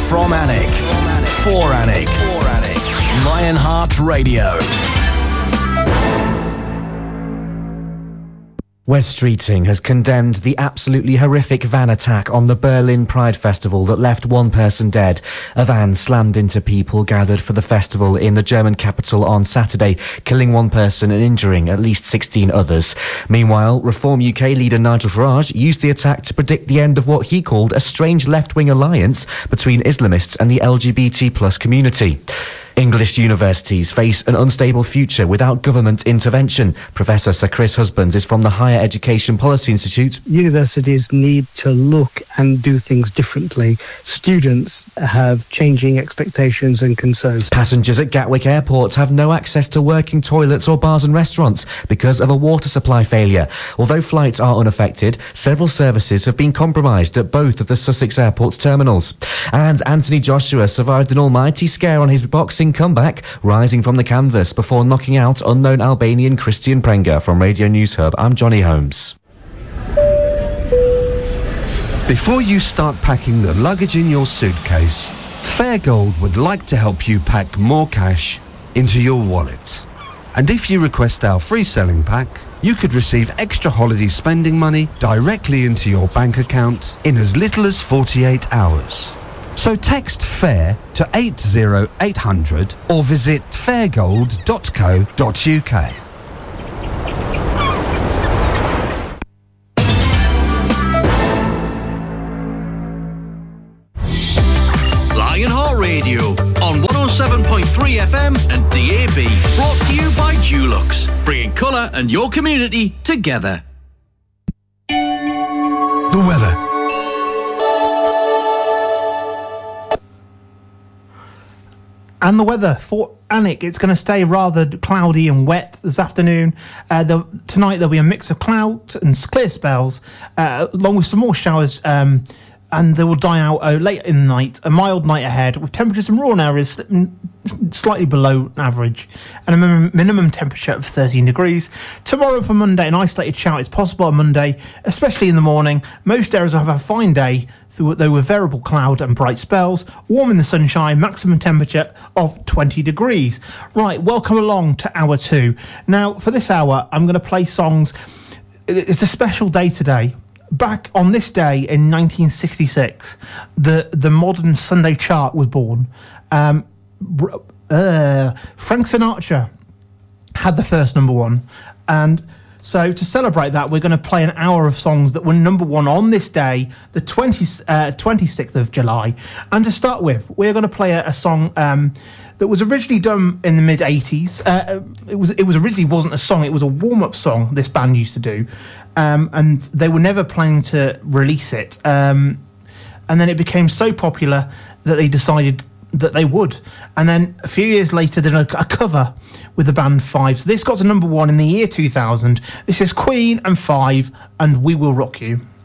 From Alnwick. For Alnwick. Lionheart Radio. Wes Streeting has condemned the absolutely horrific van attack on the Berlin Pride Festival that left one person dead. A van slammed into people gathered for the festival in the German capital on Saturday, killing one person and injuring at least 16 others. Meanwhile, Reform UK leader Nigel Farage used the attack to predict the end of what he called a strange left-wing alliance between Islamists and the LGBT plus community. English universities face an unstable future without government intervention. Professor Sir Chris Husbands is from the Higher Education Policy Institute. Universities need to look and do things differently. Students have changing expectations and concerns. Passengers at Gatwick Airport have no access to working toilets or bars and restaurants because of a water supply failure. Although flights are unaffected, several services have been compromised at both of the Sussex Airport terminals. And Anthony Joshua survived an almighty scare on his boxing comeback, rising from the canvas before knocking out unknown Albanian Christian Prenga. From Radio News Hub, I'm Johnny Holmes. Before you start packing the luggage in your suitcase, Fairgold would like to help you pack more cash into your wallet. And if you request our free selling pack, you could receive extra holiday spending money directly into your bank account in as little as 48 hours. So text FAIR to 80800 or visit fairgold.co.uk. Lionheart Radio on 107.3 FM and DAB. Brought to you by Dulux, bringing colour and your community together. The weather. And the weather for Alnwick, it's going to stay rather cloudy and wet this afternoon. Tonight there'll be a mix of cloud and clear spells, along with some more showers, and they will die out late in the night. A mild night ahead, with temperatures in rural areas slightly below average, and a minimum temperature of 13 degrees. Tomorrow for Monday, an isolated shower is possible on Monday, especially in the morning. Most areas will have a fine day, though with variable cloud and bright spells. Warm in the sunshine, maximum temperature of 20 degrees. Right, welcome along to hour 2. Now, for this hour, I'm going to play songs. It's a special day today. Back on this day in 1966, the modern Sunday chart was born. Frank Sinatra had the first number one, and so to celebrate that, we're going to play an hour of songs that were number one on this day, the 26th of July. And to start with, we're going to play a song that was originally done in the mid-80s. It was originally wasn't a song, it was a warm-up song this band used to do, and they were never planning to release it. And then it became so popular that they decided that they would. And then a few years later, they did a cover with the band Five. So this got to number one in the year 2000. This is Queen and Five, and We Will Rock You.